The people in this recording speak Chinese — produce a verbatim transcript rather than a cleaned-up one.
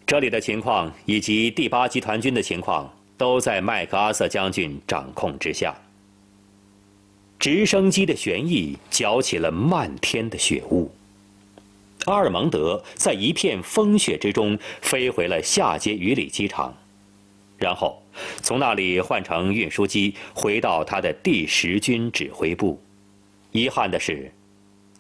这里的情况以及第八集团军的情况都在麦克阿瑟将军掌控之下。直升机的旋翼搅起了漫天的雪雾。阿尔蒙德在一片风雪之中飞回了下街鱼里机场，然后从那里换乘运输机回到他的第十军指挥部。遗憾的是，